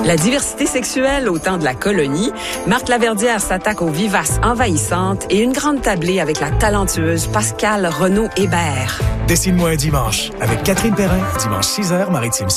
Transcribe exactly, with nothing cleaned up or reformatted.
La diversité sexuelle au temps de la colonie, Marthe Laverdière s'attaque aux vivaces envahissantes et une grande tablée avec la talentueuse Pascale Renaud-Hébert. Dessine-moi un dimanche avec Catherine Perrin, dimanche six heures, Maritime